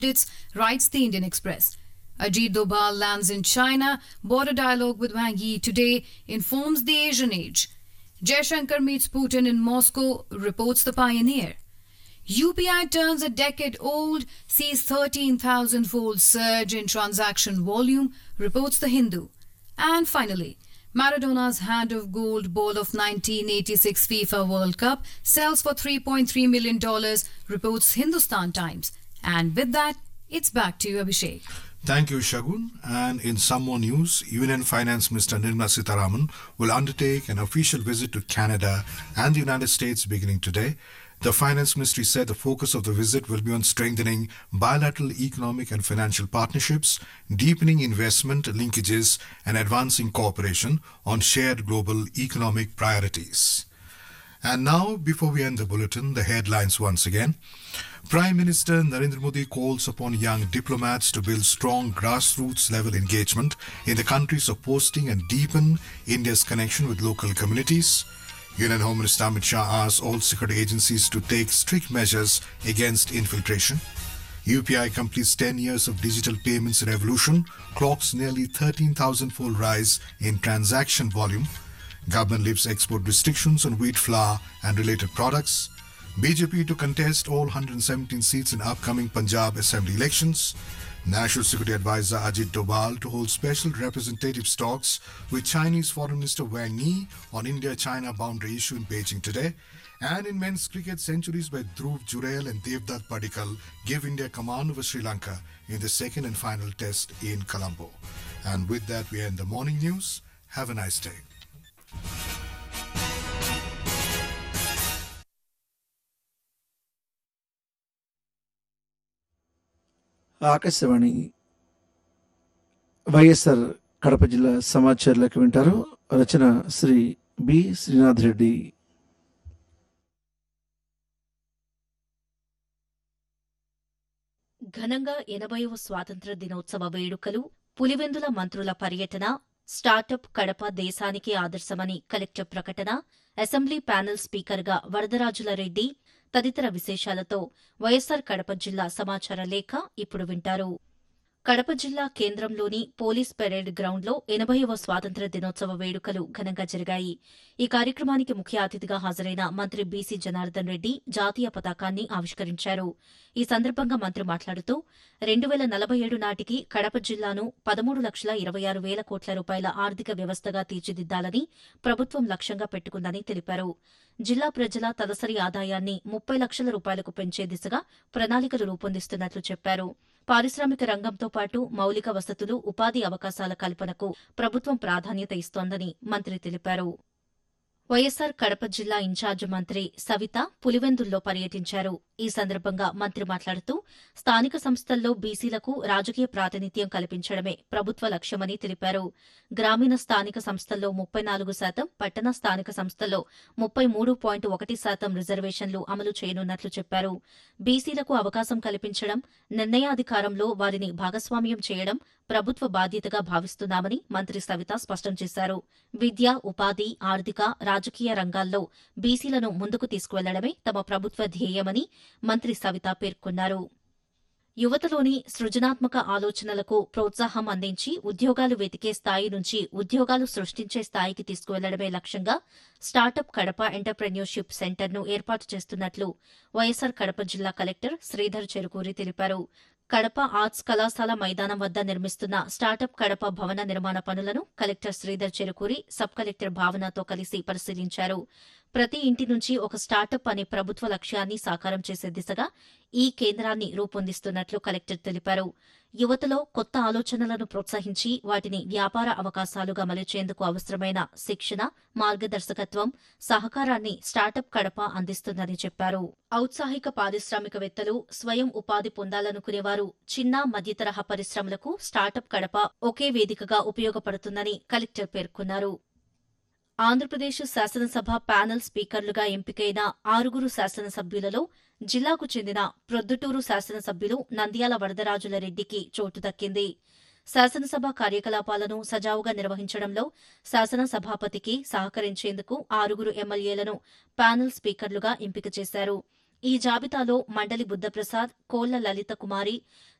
writes the Indian Express. Ajit Doval lands in China. Border dialogue with Wang Yi today, informs the Asian Age. Jaishankar meets Putin in Moscow, reports the Pioneer. UPI turns a decade old, sees 13,000-fold surge in transaction volume, reports the Hindu. And finally, Maradona's hand of gold ball of 1986 FIFA World Cup sells for $3.3 million, reports Hindustan Times. And with that, it's back to you, Abhishek. Thank you, Shagun. And in some more news, Union Finance Minister Nirmala Sitharaman will undertake an official visit to Canada and the United States beginning today. The Finance Ministry said the focus of the visit will be on strengthening bilateral economic and financial partnerships, deepening investment linkages, and advancing cooperation on shared global economic priorities. And now, before we end the bulletin, the headlines once again. Prime Minister Narendra Modi calls upon young diplomats to build strong grassroots level engagement in the countries of posting and deepen India's connection with local communities. Union Home Minister Amit Shah asks all security agencies to take strict measures against infiltration. UPI completes 10 years of digital payments revolution, clocks nearly 13,000-fold rise in transaction volume. Government lifts export restrictions on wheat flour and related products. BJP to contest all 117 seats in upcoming Punjab Assembly elections. National Security Advisor Ajit Doval to hold special representative talks with Chinese Foreign Minister Wang Yi on India-China boundary issue in Beijing today. And in men's cricket, centuries by Dhruv Jurel and Devdutt Padikkal give India command over Sri Lanka in the second and final test in Colombo. And with that, we end the morning news. Have a nice day. Akashvani YSR Kadapa జిల్లా సమాచారాలకు వింటారు. రచన Shri B Srinath Reddy. ఘనంగా 80వ స్వాతంత్ర దినోత్సవ వేడుకలు, పులివెందుల మంత్రుల పర్యటన, startup Kadapa దేశానికి ఆదర్శమని collector ప్రకటన, అసెంబ్లీ ప్యానెల్ స్పీకర్గా వరదరాజుల రెడ్డి తదితర విశేషాలతో వైఎస్సార్ కడప జిల్లా సమాచార లేఖ ఇప్పుడు వింటారు. కడప జిల్లా కేంద్రంలోని పోలీస్ పెరేడ్ గ్రౌండ్లో 80వ స్వాతంత్ర దినోత్సవ వేడుకలు ఘనంగా జరిగాయి. ఈ కార్యక్రమానికి ముఖ్య అతిథిగా హాజరైన మంత్రి బీసీ జనార్దన్ రెడ్డి జాతీయ పతాకాన్ని ఆవిష్కరించారు. ఈ సందర్భంగా మంత్రి మాట్లాడుతూ 2047 నాటికి కడప జిల్లాను 13,26,000 కోట్ల రూపాయల ఆర్థిక వ్యవస్థగా తీర్చిదిద్దాలని ప్రభుత్వం లక్ష్యంగా పెట్టుకుందని తెలిపారు. జిల్లా ప్రజల తలసరి ఆదాయాన్ని 30 లక్షల రూపాయలకు పెంచే దిశగా ప్రణాళికలు రూపొందిస్తున్నట్లు చెప్పారు. పారిశ్రామిక రంగంతో పాటు మౌలిక వసతులు, ఉపాధి అవకాశాల కల్పనకు ప్రభుత్వం ప్రాధాన్యత ఇస్తోందని మంత్రి తెలిపారు. వైఎస్సార్ కడప జిల్లా ఇన్ఛార్జ్ మంత్రి సవిత పులివెందుల్లో పర్యటించారు. ఈ సందర్భంగా మంత్రి మాట్లాడుతూ స్థానిక సంస్థల్లో బీసీలకు రాజకీయ ప్రాతినిధ్యం కల్పించడమే ప్రభుత్వ లక్ష్యమని తెలిపారు. గ్రామీణ స్థానిక సంస్థల్లో 34%, పట్టణ స్థానిక సంస్థల్లో 33.1% రిజర్వేషన్లు అమలు చేయనున్నట్లు చెప్పారు. బీసీలకు అవకాశం కల్పించడం, నిర్ణయాధికారంలో వారిని భాగస్వామ్యం చేయడం ప్రభుత్వ బాధ్యతగా భావిస్తున్నామని మంత్రి సవిత స్పష్టం చేశారు. విద్య, ఉపాధి, ఆర్థిక, రాజకీయ రంగాల్లో బీసీలను ముందుకు తీసుకువెళ్లడమే తమ ప్రభుత్వ ధ్యేయమని మంత్రి సవిత పేర్కొన్నారు. యువతలోని సృజనాత్మక ఆలోచనలకు ప్రోత్సాహం అందించి ఉద్యోగాలు వెతికే స్థాయి నుంచి ఉద్యోగాలు సృష్టించే స్థాయికి తీసుకువెళ్లడమే లక్ష్యంగా స్టార్టప్ కడప ఎంటర్ప్రెన్యూర్షిప్ సెంటర్ను ఏర్పాటు చేస్తున్నట్లు వైఎస్సార్ కడప జిల్లా కలెక్టర్ శ్రీధర్ చెరుకూరి తెలిపారు. కడప ఆర్ట్స్ కళాశాల మైదానం వద్ద నిర్మిస్తున్న స్టార్టప్ కడప భవన నిర్మాణ పనులను collector Sridhar Cherukuri sub collector భావనతో కలిసి పరిశీలించారు. ప్రతి ఇంటి నుంచి ఒక స్టార్టప్ అనే ప్రభుత్వ లక్ష్యాన్ని సాకారం చేసే దిశగా ఈ కేంద్రాన్ని రూపొందిస్తున్నట్లు కలెక్టర్ తెలిపారు. యువతలో కొత్త ఆలోచనలను ప్రోత్సహించి వాటిని వ్యాపార అవకాశాలుగా మలిచేందుకు అవసరమైన శిక్షణ, మార్గదర్శకత్వం, సహకారాన్ని స్టార్టప్ కడప అందిస్తుందని చెప్పారు. ఔత్సాహిక పారిశ్రామికవేత్తలు, స్వయం ఉపాధి పొందాలనుకునేవారు, చిన్న మధ్యతరహా పరిశ్రమలకు స్టార్టప్ కడప ఒకే వేదికగా ఉపయోగపడుతుందని కలెక్టర్ పేర్కొన్నారు. ఆంధ్రప్రదేశ్ శాసనసభ ప్యానెల్ స్పీకర్లుగా ఎంపికైన 6 శాసనసభ్యులలో జిల్లాకు చెందిన ప్రొద్దుటూరు శాసనసభ్యులు నంద్యాల వరదరాజుల రెడ్డికి చోటు దక్కింది. శాసనసభ కార్యకలాపాలను సజావుగా నిర్వహించడంలో శాసనసభాపతికి సహకరించేందుకు 6 ఎమ్మెల్యేలను ప్యానెల్ స్పీకర్లుగా ఎంపిక చేశారు. ఈ జాబితాలో మండలి బుద్ధప్రసాద్, కోళ్ల లలిత కుమారి,